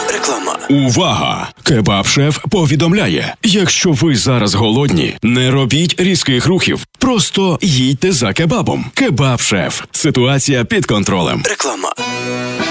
Реклама. Увага! Кебаб-шеф повідомляє, якщо ви зараз голодні, не робіть різких рухів, просто їдьте за кебабом. Кебаб-шеф. Ситуація під контролем. Реклама.